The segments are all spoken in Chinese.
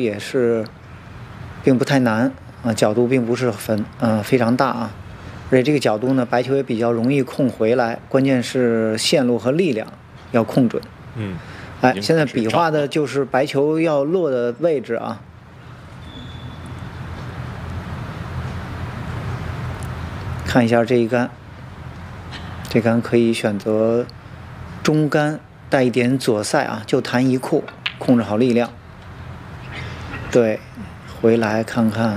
也是并不太难啊，角度并不是非常大啊，而且这个角度呢，白球也比较容易控回来，关键是线路和力量要控准。哎，现在比划的就是白球要落的位置啊。看一下这一杆，这杆可以选择中杆，带一点左塞啊，就弹一库，控制好力量。对，回来看看。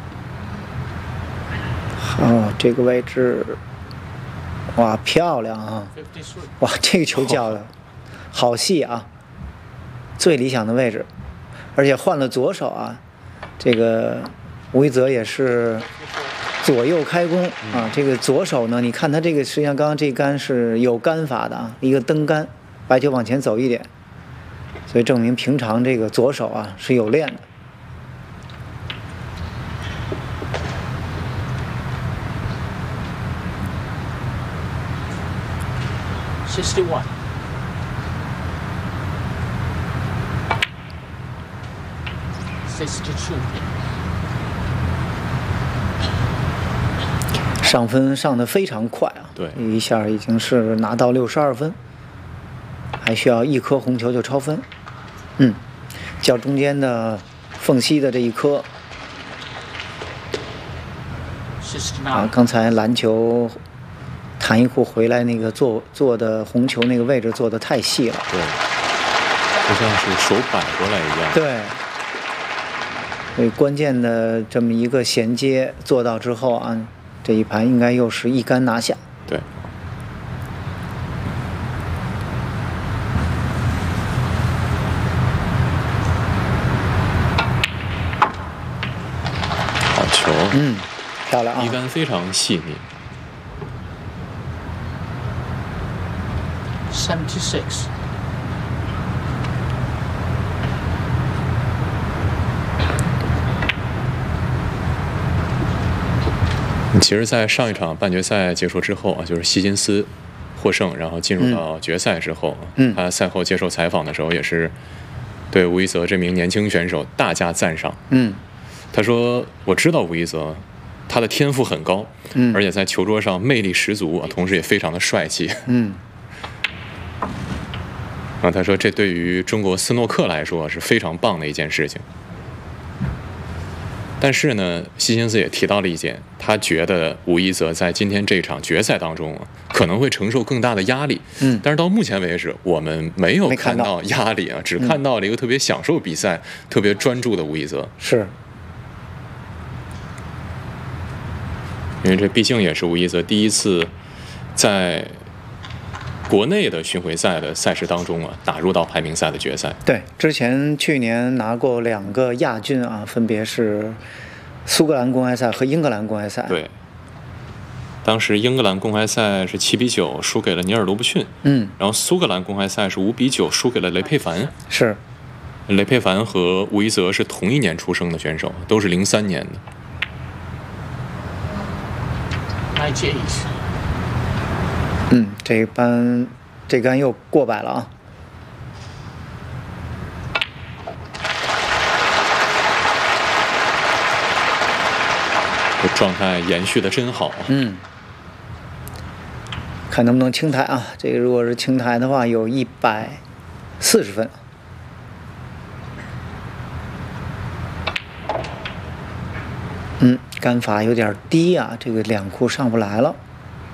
哦，这个位置，哇，漂亮啊！哇，这个球叫的好细啊，最理想的位置，而且换了左手啊，这个吴一泽也是左右开弓啊。这个左手呢，你看他这个实际上刚刚这杆是有杆法的啊，一个蹬杆，白球往前走一点，所以证明平常这个左手啊是有练的。 61. 62. 上分上得非常快啊！ 对， 一下已经是拿到62分，还需要一颗红球就超分。较中间的缝隙的这一颗。啊，刚才篮球弹一库回来那个做的红球那个位置做的太细了。 对，就像是手摆过来一样。 对。所以关键的这么一个衔接做到之后啊，这一盘应该又是一杆拿下。 对。好球。 漂亮啊！ 一杆非常细腻。 76. 其实，在上一场半决赛结束之后啊，就是希金斯获胜，然后进入到决赛之后，他赛后接受采访的时候也是对吴一泽这名年轻选手大加赞赏。他说：“我知道吴一泽，他的天赋很高，而且在球桌上魅力十足，同时也非常的帅气。”他说这对于中国斯诺克来说是非常棒的一件事情。但是呢，希金斯也提到了一点，他觉得吴一泽在今天这场决赛当中可能会承受更大的压力。但是到目前为止，我们没有看到压力啊，只看到了一个特别享受比赛、特别专注的吴一泽。 是， 因为这毕竟也是吴一泽第一次在国内的巡回赛的赛事当中打入到排名赛的决赛。 对，之前去年拿过2个亚军啊，分别是苏格兰公开赛和英格兰公开赛。 对，当时英格兰公开赛是7比9输给了尼尔罗布逊，然后苏格兰公开赛是5比9输给了雷佩凡。 是， 雷佩凡和吴一泽是同一年出生的选手，都是03年的。 这杆又过百了啊！ 这状态延续的真好。 看能不能清台啊？这个如果是清台的话，有140分。杆法有点低啊，这个2库上不来了。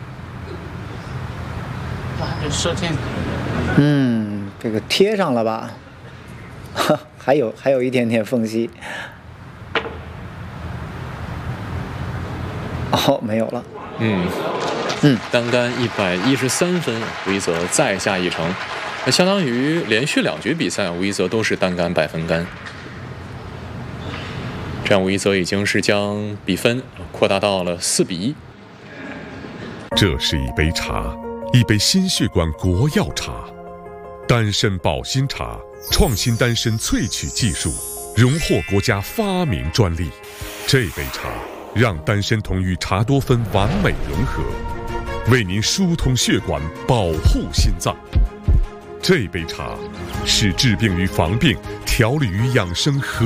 这个贴上了吧？还有一点点缝隙。哦，没有了。 单杆113分，吴一泽再下一城，那相当于连续2局比赛，吴一泽都是单杆100分杆。这样，吴一泽已经是将比分扩大到了4比1。 这是一杯茶，一杯心血管国药茶，丹参保心茶，创新丹参萃取技术，荣获国家发明专利。这杯茶让丹参酮与茶多酚完美融合，为您疏通血管，保护心脏。这杯茶是治病与防病、调理与养生